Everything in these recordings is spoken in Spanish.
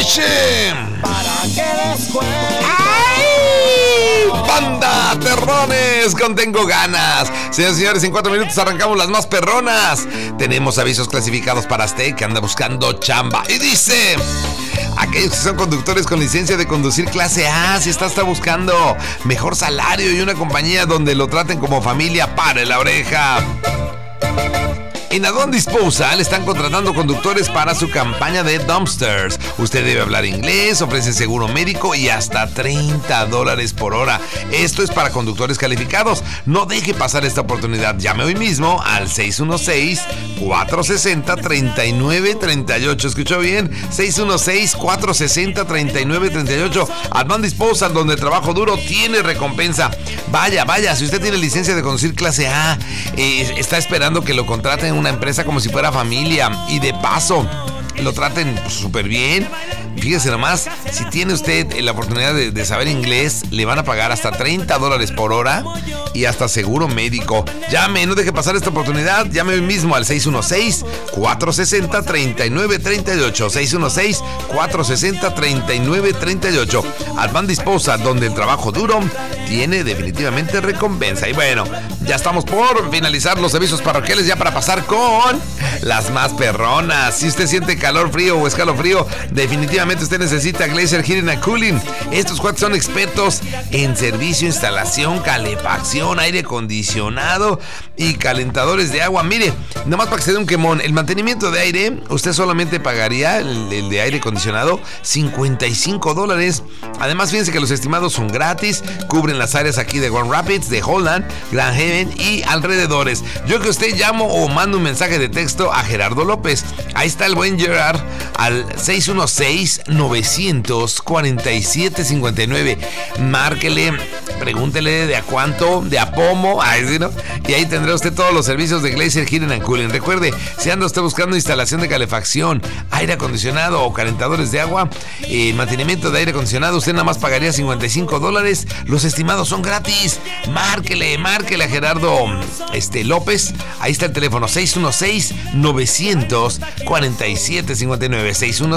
dice. Para que después... ¡Ay! ¡Banda perrones! Con Tengo Ganas. Señores y señores, en 4 minutos arrancamos las más perronas. Tenemos avisos clasificados para usted que anda buscando chamba. Y dice... Aquellos que son conductores con licencia de conducir clase A, si está buscando mejor salario y una compañía donde lo traten como familia, pare la oreja. En Adon Disposal están contratando conductores para su campaña de dumpsters. Usted debe hablar inglés, ofrece seguro médico y hasta $30 por hora. Esto es para conductores calificados. No deje pasar esta oportunidad. Llame hoy mismo al 616-460-3938. ¿Escuchó bien? 616-460-3938. Adon Disposal, donde el trabajo duro tiene recompensa. Vaya, si usted tiene licencia de conducir clase A, está esperando que lo contraten una empresa como si fuera familia y de paso lo traten súper bien. Fíjese nomás, si tiene usted la oportunidad de saber inglés, le van a pagar hasta $30 por hora y hasta seguro médico. Llame, no deje pasar esta oportunidad. Llame hoy mismo al 616-460-3938. 616-460-3938. Advan Disposal, donde el trabajo duro tiene definitivamente recompensa. Y bueno, ya estamos por finalizar los avisos parroquiales, ya para pasar con las más perronas. Si usted siente calor, frío o escalofrío, definitivamente usted necesita Glacier Heating and Cooling. Estos cuates son expertos en servicio, instalación, calefacción, aire acondicionado y calentadores de agua. Mire, nomás para que se dé un quemón, el mantenimiento de aire, usted solamente pagaría el de aire acondicionado $55. Además, fíjense que los estimados son gratis, cubren las áreas aquí de Grand Rapids, de Holland, Grand Haven y alrededores. Yo que usted llamo o mando un mensaje de texto a Gerardo López. Ahí está el buen Gerard al 616-947-59. Márquele, pregúntele de a cuánto, de a pomo, ¿sí, no? Y ahí tendrá usted todos los servicios de Glacier Heating and Cooling. Recuerde, si anda usted buscando instalación de calefacción, aire acondicionado o calentadores de agua, mantenimiento de aire acondicionado, usted nada más pagaría $55. Los estimados son gratis. Márquele a Gerardo López. Ahí está el teléfono 616-947-59.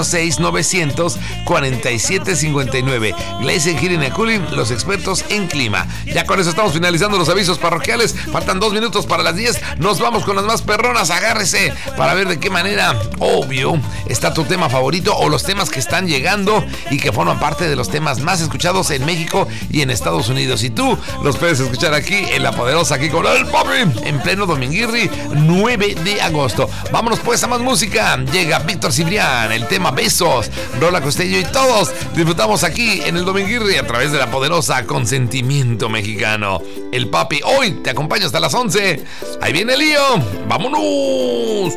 616-947-59. Glacier Heating and Cooling, los expertos en clima. Ya con eso estamos finalizando los avisos parroquiales. Faltan 2 minutos para las 10. Nos vamos con las más perronas. Agárrese para ver de qué manera, obvio, está tu tema favorito o los temas que están llegando y que forman parte de los temas más escuchados en México y en Estados Unidos. Y tú los puedes escuchar aquí en La Poderosa, aquí con el Papi, en pleno Dominguirri, 9 de agosto. Vámonos pues a más música. Llega Víctor Cibrián, el tema Besos, Rola Costello y todos disfrutamos aquí en el Dominguirri a través de La Poderosa con sentimiento mexicano. El Papi hoy te acompaña hasta las 11. Ahí viene el lío. ¡Vámonos!